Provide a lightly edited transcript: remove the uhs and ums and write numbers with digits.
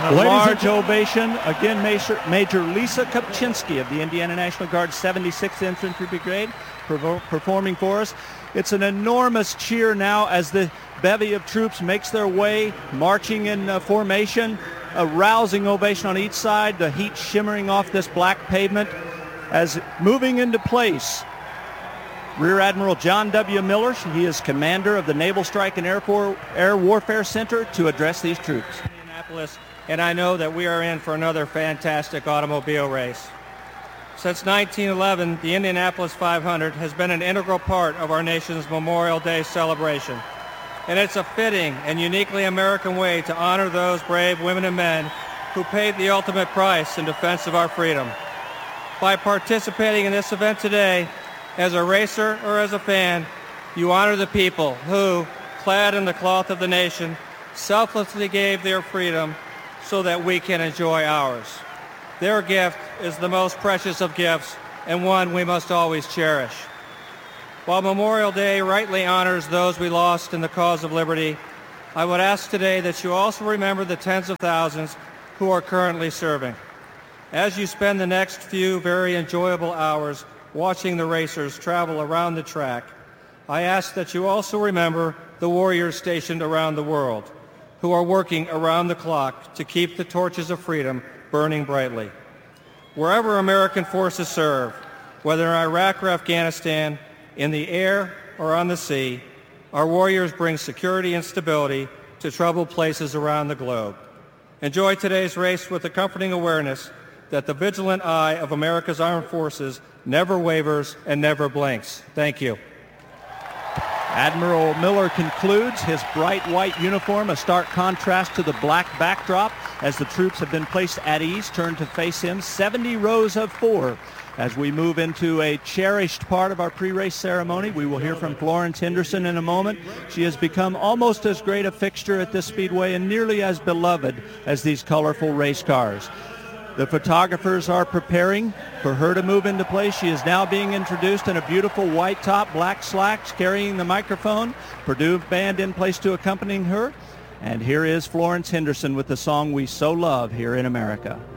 And a large ovation. Again, Major Lisa Kopczynski of the Indiana National Guard's 76th Infantry Brigade performing for us. It's an enormous cheer now as the bevy of troops makes their way, marching in formation. A rousing ovation on each side, the heat shimmering off this black pavement as moving into place. Rear Admiral John W. Miller, he is commander of the Naval Strike and Air Warfare Center, to address these troops. Indianapolis, and I know that we are in for another fantastic automobile race. Since 1911, the Indianapolis 500 has been an integral part of our nation's Memorial Day celebration. And it's a fitting and uniquely American way to honor those brave women and men who paid the ultimate price in defense of our freedom. By participating in this event today, as a racer or as a fan, you honor the people who, clad in the cloth of the nation, selflessly gave their freedom so that we can enjoy ours. Their gift is the most precious of gifts and one we must always cherish. While Memorial Day rightly honors those we lost in the cause of liberty, I would ask today that you also remember the tens of thousands who are currently serving. As you spend the next few very enjoyable hours watching the racers travel around the track, I ask that you also remember the warriors stationed around the world who are working around the clock to keep the torches of freedom burning brightly. Wherever American forces serve, whether in Iraq or Afghanistan, in the air or on the sea, our warriors bring security and stability to troubled places around the globe. Enjoy today's race with the comforting awareness that the vigilant eye of America's armed forces never wavers and never blinks. Thank you. Admiral Miller concludes, his bright white uniform a stark contrast to the black backdrop as the troops have been placed at ease, turned to face him, 70 rows of 4. As we move into a cherished part of our pre-race ceremony, we will hear from Florence Henderson in a moment. She has become almost as great a fixture at this speedway and nearly as beloved as these colorful race cars. The photographers are preparing for her to move into place. She is now being introduced in a beautiful white top, black slacks, carrying the microphone. Purdue Band in place to accompanying her. And here is Florence Henderson with the song we so love here in America.